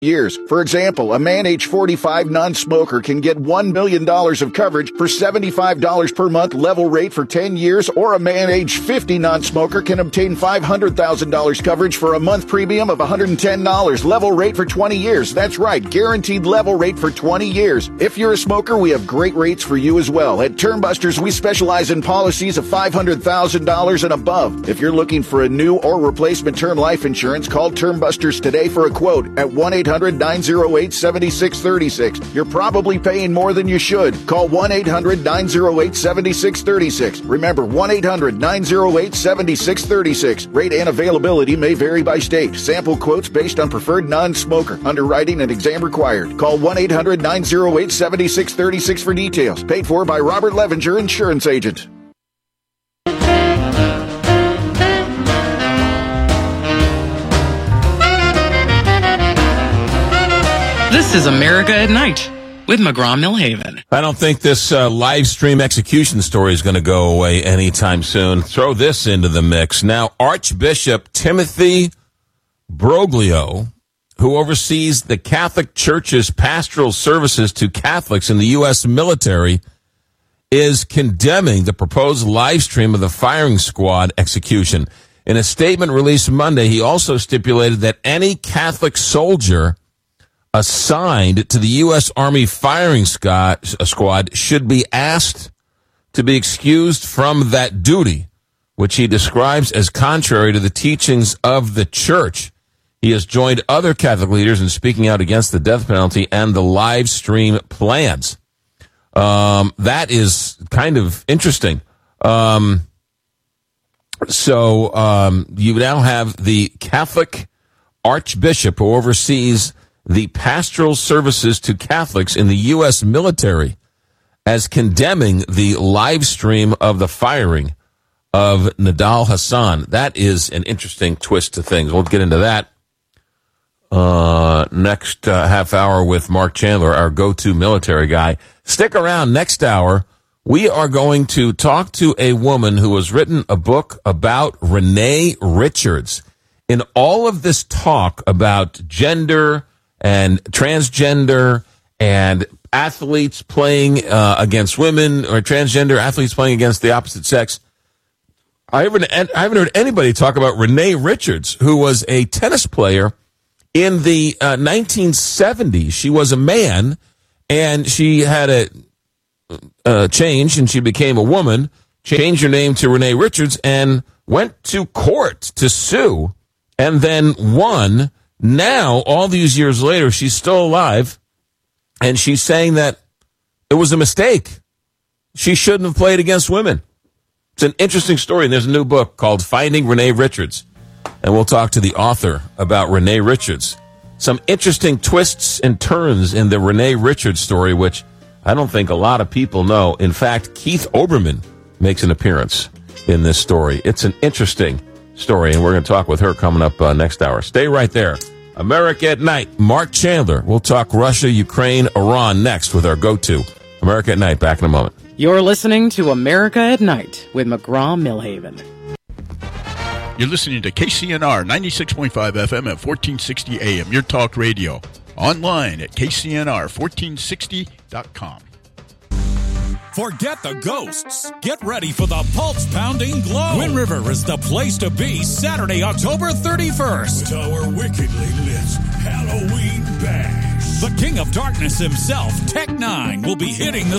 years. For example, a man age 45 non-smoker can get $1 million of coverage for $75 per month level rate for 10 years, or a man age 50 non-smoker can obtain $500,000 coverage for a month premium of $110 level rate for 20 years. That's right, guaranteed level rate for 20 years. If you're a smoker, we have great rates for you as well. At Termbusters, we specialize in policies of $500,000 and above. If you're looking for a new or replacement term life insurance, call Termbusters today for a quote at 1-800-908-7636. You're probably paying more than you should. Call 1-800-908-7636. Remember, 1-800-908-7636. Rate and availability may vary by state. Sample quotes based on preferred non-smoker. Underwriting and exam required. Call 1-800-908-7636 for details. Paid for by Robert Levenger, Insurance Agent. This is America at Night with McGraw-Millhaven. I don't think this live stream execution story is going to go away anytime soon. Throw this into the mix. Now, Archbishop Timothy Broglio, who oversees the Catholic Church's pastoral services to Catholics in the U.S. military, is condemning the proposed live stream of the firing squad execution. In a statement released Monday, he also stipulated that any Catholic soldier assigned to the U.S. Army firing squad should be asked to be excused from that duty, which he describes as contrary to the teachings of the Church. He has joined other Catholic leaders in speaking out against the death penalty and the live stream plans. That is kind of interesting. So you now have the Catholic Archbishop who oversees the pastoral services to Catholics in the U.S. military as condemning the live stream of the firing of Nidal Hasan. That is an interesting twist to things. We'll get into that next half hour with Mark Chandler, our go-to military guy. Stick around. Next hour, we are going to talk to a woman who has written a book about Renee Richards. In all of this talk about gender and transgender and athletes playing against women, or transgender athletes playing against the opposite sex, I haven't heard anybody talk about Renee Richards, who was a tennis player in the 1970s. She was a man, and she had a change, and she became a woman, changed her name to Renee Richards, and went to court to sue, and then won. Now, all these years later, she's still alive, and she's saying that it was a mistake. She shouldn't have played against women. It's an interesting story, and there's a new book called Finding Renee Richards, and we'll talk to the author about Renee Richards. Some interesting twists and turns in the Renee Richards story, which I don't think a lot of people know. In fact, Keith Olbermann makes an appearance in this story. It's an interesting story, and we're going to talk with her coming up next hour. Stay right there. America at Night. Mark Chandler. We'll talk Russia, Ukraine, Iran next with our go-to. America at Night. Back in a moment. You're listening to America at Night with McGraw-Millhaven. You're listening to KCNR 96.5 FM at 1460 AM. Your talk radio. Online at KCNR1460.com. Forget the ghosts. Get ready for the pulse-pounding glow. Wind River is the place to be Saturday, October 31st. With our wickedly lit Halloween bash. The King of Darkness himself, Tech Nine, will be hitting the